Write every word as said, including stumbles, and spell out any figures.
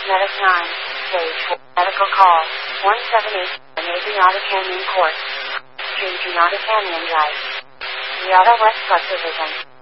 Medic nine, stage four, medical call, one seven eight, Adriata Canyon Court, Street Adriata Canyon Drive, Adriata West Plus Division.